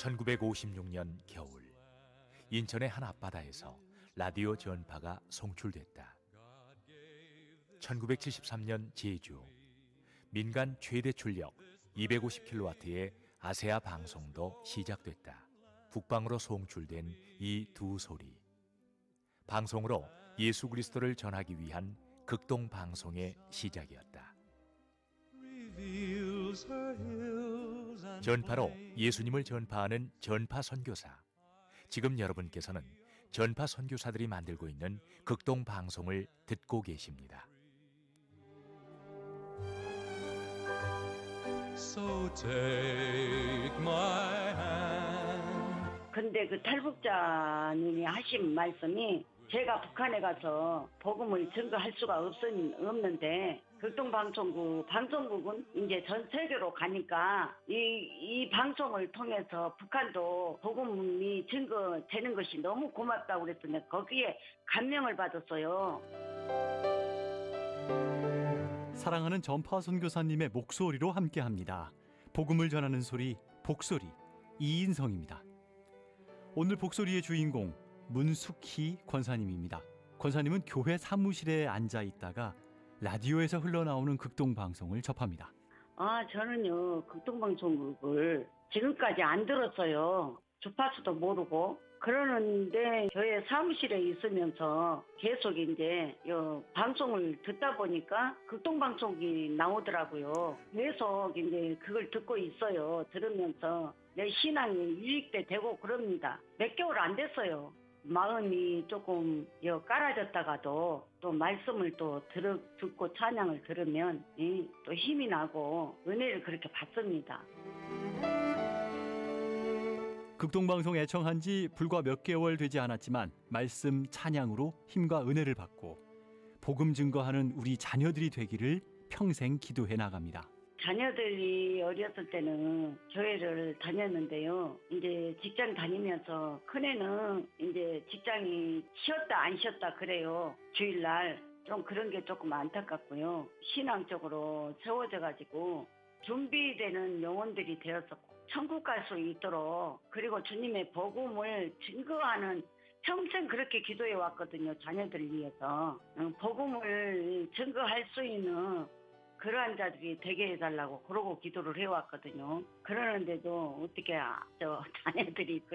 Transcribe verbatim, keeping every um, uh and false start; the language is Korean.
천구백오십육 년 겨울, 인천의 한 앞바다에서 라디오 전파가 송출됐다. 천구백칠십삼 년 제주, 민간 최대 출력 이백오십 킬로와트의 아세아 방송도 시작됐다. 북방으로 송출된 이 두 소리, 방송으로 예수 그리스도를 전하기 위한 극동 방송의 시작이었다. 전파로 예수님을 전파하는 전파 선교사. 지금 여러분께서는 전파 선교사들이 만들고 있는 극동 방송을 듣고 계십니다. So take my hand. 근데 그 탈북자님이 하신 말씀이 제가 북한에 가서 복음을 증거할 수가 없, 없는데 극동방송국, 방송국은 이제 전 세계로 가니까 이, 이 방송을 통해서 북한도 복음이 증거되는 것이 너무 고맙다고 그랬더니 거기에 감명을 받았어요. 사랑하는 전파 선교사님의 목소리로 함께합니다. 복음을 전하는 소리, 복소리, 이인성입니다. 오늘 복소리의 주인공 문숙희 권사님입니다. 권사님은 교회 사무실에 앉아 있다가 라디오에서 흘러나오는 극동방송을 접합니다. 아, 저는요 극동방송국을 지금까지 안 들었어요. 주파수도 모르고. 그러는데 교회 사무실에 있으면서 계속 이제 요 방송을 듣다 보니까 극동방송이 나오더라고요. 계속 이제 그걸 듣고 있어요. 들으면서 내 신앙이 유익돼 되고 그럽니다. 몇 개월 안 됐어요. 마음이 조금 여 깔아졌다가도 또 말씀을 또 들어, 듣고 찬양을 들으면 이, 또 힘이 나고 은혜를 그렇게 받습니다. 극동방송 애청한 지 불과 몇 개월 되지 않았지만 말씀 찬양으로 힘과 은혜를 받고 복음 증거하는 우리 자녀들이 되기를 평생 기도해 나갑니다. 자녀들이 어렸을 때는 교회를 다녔는데요. 이제 직장 다니면서 큰애는 이제 직장이 쉬었다 안 쉬었다 그래요. 주일날 좀 그런 게 조금 안타깝고요. 신앙적으로 세워져 가지고 준비되는 영혼들이 되어서 천국 갈 수 있도록, 그리고 주님의 복음을 증거하는, 평생 그렇게 기도해 왔거든요. 자녀들을 위해서 복음을 증거할 수 있는 그러한 자들이 되게 해달라고 그러고 기도를 해왔거든요. 그러는데도 어떻게 저 자녀들이